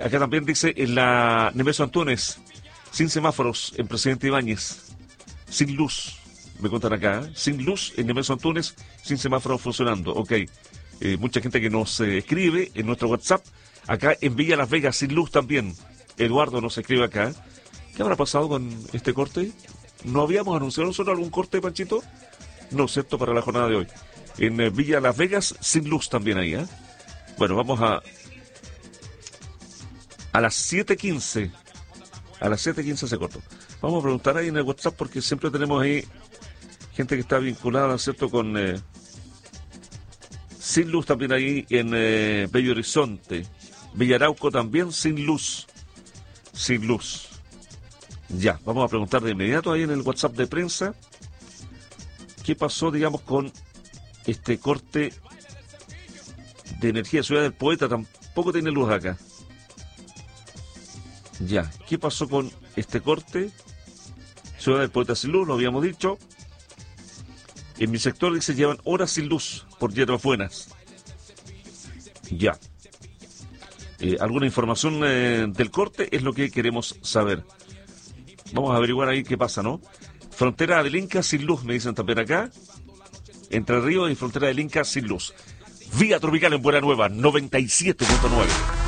Acá también dice en la Nemesio Antunes, sin semáforos en Presidente Ibáñez, sin luz, me cuentan acá, sin luz en Nemesio Antunes, sin semáforos funcionando. Ok, mucha gente que nos escribe en nuestro WhatsApp, acá en Villa Las Vegas, sin luz también. Eduardo nos escribe acá. ¿Qué habrá pasado con este corte? ¿No habíamos anunciado nosotros algún corte, Panchito? No, ¿cierto? Para la jornada de hoy. En Villa Las Vegas, sin luz también ahí, ¿eh? Bueno, vamos a las 7:15. A las 7:15 se cortó. Vamos a preguntar ahí en el WhatsApp porque siempre tenemos ahí gente que está vinculada, ¿cierto? Con sin luz también ahí en Bello Horizonte. Villarauco también sin luz. Sin luz. Ya, vamos a preguntar de inmediato ahí en el WhatsApp de prensa. ¿Qué pasó, digamos, con este corte de energía? Ciudad del Poeta tampoco tiene luz acá. Ya, ¿qué pasó con este corte? Ciudad del Poeta sin luz, lo habíamos dicho. En mi sector dice llevan horas sin luz por hierbas buenas. Ya. ¿Alguna información del corte? Es lo que queremos saber. Vamos a averiguar ahí qué pasa, ¿no? Frontera del Inca sin luz, me dicen también acá. Entre Ríos y Frontera del Inca sin luz. Vía Tropical en Buena Nueva, 97.9.